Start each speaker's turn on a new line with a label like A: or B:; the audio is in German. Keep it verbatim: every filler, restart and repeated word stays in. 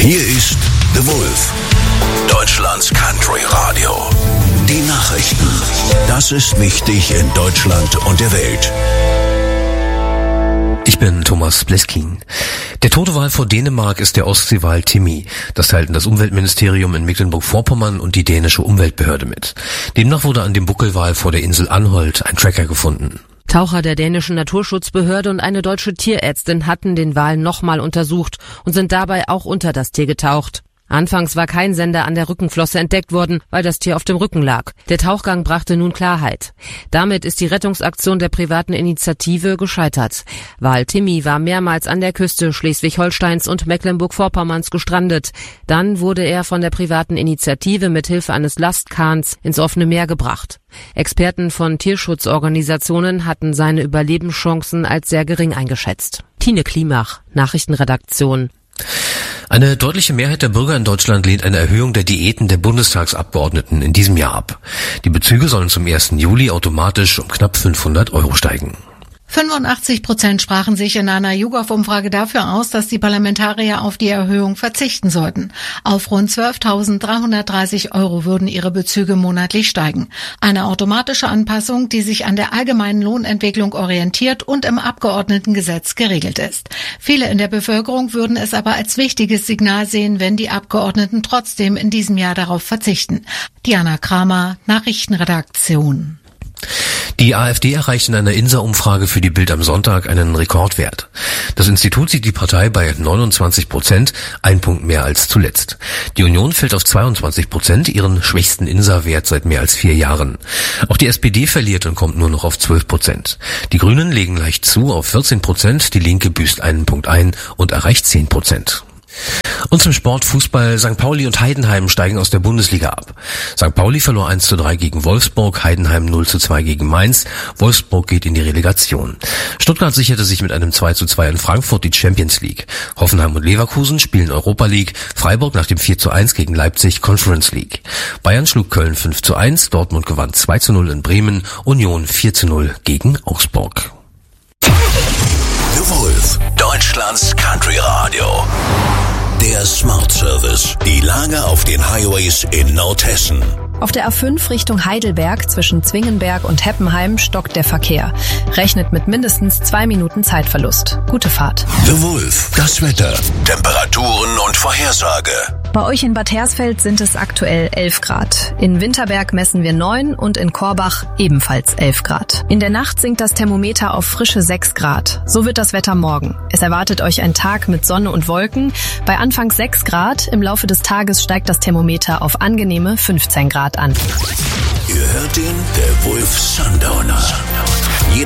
A: Hier ist The Wolf, Deutschlands Country Radio. Die Nachrichten. Das ist wichtig in Deutschland und der Welt.
B: Ich bin Thomas Bleskin. Der tote Wal vor Dänemark ist der Ostseewal Timmy. Das teilten das Umweltministerium in Mecklenburg-Vorpommern und die dänische Umweltbehörde mit. Demnach wurde an dem Buckelwal vor der Insel Anholt ein Tracker gefunden.
C: Taucher der dänischen Naturschutzbehörde und eine deutsche Tierärztin hatten den Wal nochmal untersucht und sind dabei auch unter das Tier getaucht. Anfangs war kein Sender an der Rückenflosse entdeckt worden, weil das Tier auf dem Rücken lag. Der Tauchgang brachte nun Klarheit. Damit ist die Rettungsaktion der privaten Initiative gescheitert. Wal Timmy war mehrmals an der Küste Schleswig-Holsteins und Mecklenburg-Vorpommerns gestrandet. Dann wurde er von der privaten Initiative mit Hilfe eines Lastkahns ins offene Meer gebracht. Experten von Tierschutzorganisationen hatten seine Überlebenschancen als sehr gering eingeschätzt. Tine Klimach, Nachrichtenredaktion.
B: Eine deutliche Mehrheit der Bürger in Deutschland lehnt eine Erhöhung der Diäten der Bundestagsabgeordneten in diesem Jahr ab. Die Bezüge sollen zum ersten Juli automatisch um knapp fünfhundert Euro steigen.
D: fünfundachtzig Prozent sprachen sich in einer YouGov-Umfrage dafür aus, dass die Parlamentarier auf die Erhöhung verzichten sollten. Auf rund zwölftausenddreihundertdreißig Euro würden ihre Bezüge monatlich steigen. Eine automatische Anpassung, die sich an der allgemeinen Lohnentwicklung orientiert und im Abgeordnetengesetz geregelt ist. Viele in der Bevölkerung würden es aber als wichtiges Signal sehen, wenn die Abgeordneten trotzdem in diesem Jahr darauf verzichten. Diana Kramer, Nachrichtenredaktion.
B: Die AfD erreicht in einer Insa-Umfrage für die Bild am Sonntag einen Rekordwert. Das Institut sieht die Partei bei neunundzwanzig Prozent, ein Punkt mehr als zuletzt. Die Union fällt auf zweiundzwanzig Prozent, ihren schwächsten Insa-Wert seit mehr als vier Jahren. Auch die S P D verliert und kommt nur noch auf zwölf Prozent. Die Grünen legen leicht zu auf vierzehn Prozent, die Linke büßt einen Punkt ein und erreicht zehn Prozent. Und zum Sport Fußball. Sankt Pauli und Heidenheim steigen aus der Bundesliga ab. Sankt Pauli verlor eins zu drei gegen Wolfsburg, Heidenheim null zu zwei gegen Mainz. Wolfsburg geht in die Relegation. Stuttgart sicherte sich mit einem zwei zu zwei in Frankfurt die Champions League. Hoffenheim und Leverkusen spielen Europa League. Freiburg nach dem vier zu eins gegen Leipzig Conference League. Bayern schlug Köln fünf zu eins, Dortmund gewann zwei zu null in Bremen, Union vier zu null gegen Augsburg.
A: The Wolf, Deutschlands Country Radio. Der Smart Service. Die Lage auf den Highways in Nordhessen.
E: Auf der A fünf Richtung Heidelberg zwischen Zwingenberg und Heppenheim stockt der Verkehr. Rechnet mit mindestens zwei Minuten Zeitverlust. Gute Fahrt.
A: The Wolf, das Wetter, Temperaturen und Vorhersage.
E: Bei euch in Bad Hersfeld sind es aktuell elf Grad. In Winterberg messen wir neun und in Korbach ebenfalls elf Grad. In der Nacht sinkt das Thermometer auf frische sechs Grad. So wird das Wetter morgen. Es erwartet euch ein Tag mit Sonne und Wolken. Bei anfangs sechs Grad, im Laufe des Tages steigt das Thermometer auf angenehme fünfzehn Grad an.
A: Ihr hört den The Wolf Sundowner.